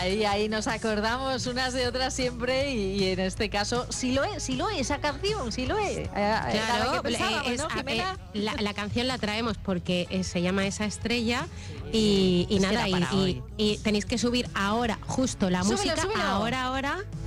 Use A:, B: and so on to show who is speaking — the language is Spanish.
A: Ahí nos acordamos unas de otras siempre y en este caso, sí lo es esa canción, sí lo es.
B: Claro,
A: ¿no, Jimena?
B: La canción la traemos porque se llama Esa Estrella y nada, y tenéis que subir ahora, justo la música,
A: Súbelo.
B: ahora,